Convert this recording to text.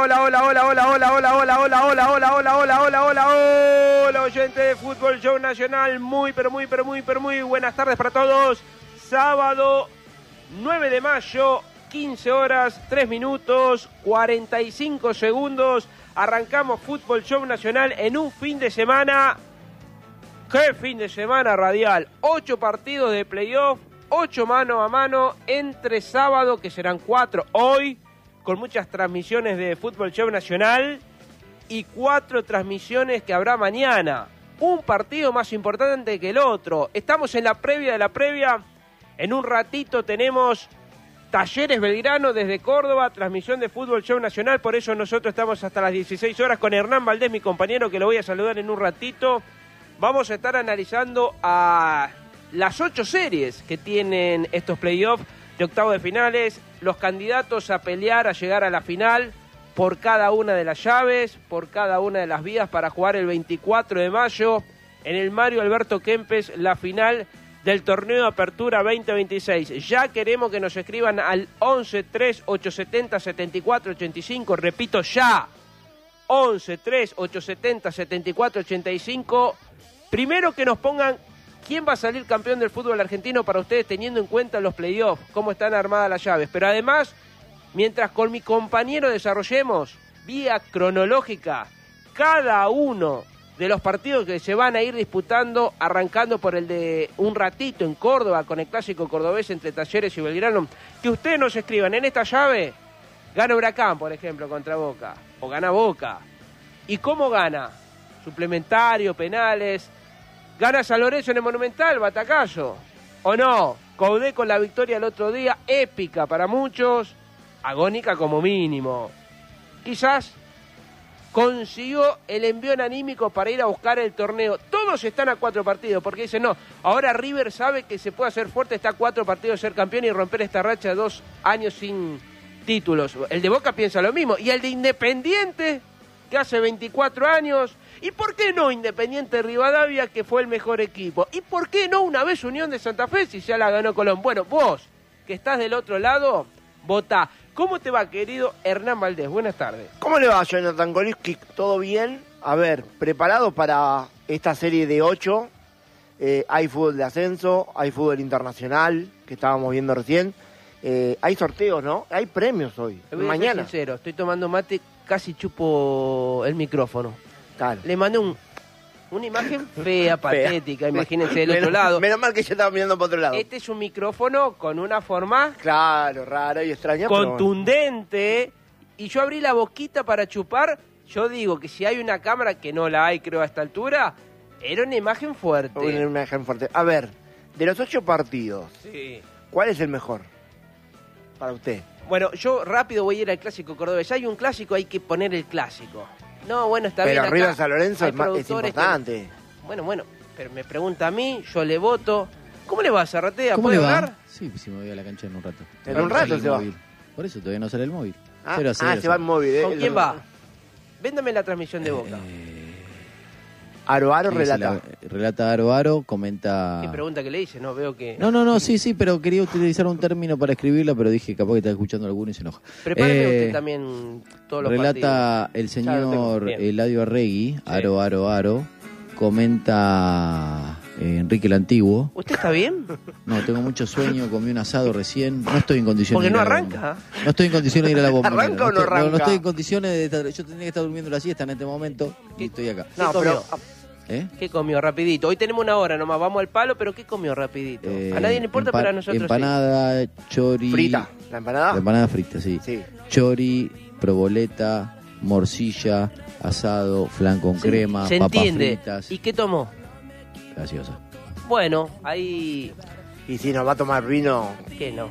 hola, oyente de Fútbol Show Nacional. Muy buenas tardes para todos. Sábado 9 de mayo, 15 horas, 3 minutos, 45 segundos. Arrancamos Fútbol Show Nacional en un fin de semana. ¡Qué fin de semana radial! 8 partidos de playoff, 8 mano a mano entre sábado, que serán 4 hoy, con muchas transmisiones de Fútbol Show Nacional y 4 transmisiones que habrá mañana. Un partido más importante que el otro. Estamos en la previa de la previa. En un ratito tenemos Talleres Belgrano desde Córdoba, transmisión de Fútbol Show Nacional. Por eso nosotros estamos hasta las 16 horas con Hernán Valdés, mi compañero, que lo voy a saludar en un ratito. Vamos a estar analizando a las 8 series que tienen estos playoffs de octavos de finales, los candidatos a pelear, a llegar a la final por cada una de las llaves, por cada una de las vías para jugar el 24 de mayo en el Mario Alberto Kempes, la final del torneo Apertura 2026. Ya queremos que nos escriban al 11-3-870-7485, repito ya, 11-3-870-7485. Primero que nos pongan quién va a salir campeón del fútbol argentino para ustedes, teniendo en cuenta los playoffs, cómo están armadas las llaves. Pero además, mientras con mi compañero desarrollemos vía cronológica cada uno de los partidos que se van a ir disputando, arrancando por el de un ratito en Córdoba, con el clásico cordobés entre Talleres y Belgrano, que ustedes nos escriban en esta llave, gana Huracán, por ejemplo, contra Boca, o gana Boca. ¿Y cómo gana? Suplementario, penales. ¿Gana San Lorenzo en el Monumental, batacazo? ¿O no? Coudet con la victoria el otro día, épica para muchos, agónica como mínimo. Quizás consiguió el envío anímico para ir a buscar el torneo. Todos están a 4 partidos, porque dicen, no, ahora River sabe que se puede hacer fuerte, está a 4 partidos de ser campeón y romper esta racha de 2 años sin títulos. El de Boca piensa lo mismo. Y el de Independiente, que hace 24 años... ¿Y por qué no Independiente Rivadavia, que fue el mejor equipo? ¿Y por qué no una vez Unión de Santa Fe, si ya la ganó Colón? Bueno, vos, que estás del otro lado, votá. ¿Cómo te va, querido Hernán Valdés? Buenas tardes. ¿Cómo le va, Jonathan Goliski? ¿Todo bien? A ver, preparado para esta serie de 8. Hay fútbol de ascenso, hay fútbol internacional, que estábamos viendo recién. Hay sorteos, ¿no? Hay premios hoy, mañana. Ser sincero, estoy tomando mate, casi chupo el micrófono. Claro. Le mandé una imagen fea, patética, imagínense del otro lado. Menos mal que yo estaba mirando para otro lado. Este es un micrófono con una forma... Claro, rara y extraña. Contundente. Bueno. Y yo abrí la boquita para chupar. Yo digo que si hay una cámara, que no la hay creo a esta altura, era una imagen fuerte. Una imagen fuerte. A ver, de los 8 partidos, sí, ¿cuál es el mejor para usted? Bueno, yo rápido voy a ir al clásico cordobés. Ya hay un clásico, hay que poner el clásico. No, bueno, está pero bien. Pero arriba San Lorenzo es importante. Bueno, pero me pregunta a mí, yo le voto. ¿Cómo le va, Zarratea? ¿Cómo ¿Puede le va? hablar? Sí, sí, me voy a la cancha en un rato. ¿En un rato se va? Por eso todavía no sale el móvil. Se va el móvil. ¿Con quién va? Véndame la transmisión de Boca. Aro relata. Relata Aro, comenta... ¿Qué pregunta que le hice? No, veo que... No, sí, pero quería utilizar un término para escribirla, pero dije, capaz que está escuchando alguno y se enoja. Prepáreme usted también todos los partidos. Relata el señor Eladio Arregui, sí. Aro, comenta Enrique el Antiguo. ¿Usted está bien? No, tengo mucho sueño, comí un asado recién, no estoy en condiciones... Porque no arranca. No estoy en condiciones de ir a la bomba. ¿Arranca o no arranca? No estoy en condiciones de estar... Yo tendría que estar durmiendo la siesta en este momento y estoy acá. No, pero... ¿Qué comió rapidito? Hoy tenemos una hora nomás, vamos al palo, pero ¿qué comió rapidito? A nadie le importa, pero a nosotros empanada, chori... ¿Frita? ¿La empanada? La empanada frita, sí. Chori, proboleta, morcilla, asado, flan con crema, se papas entiende. Fritas. ¿Y qué tomó? Gaseosa. Bueno, ahí... Y si nos va a tomar vino... ¿Qué no?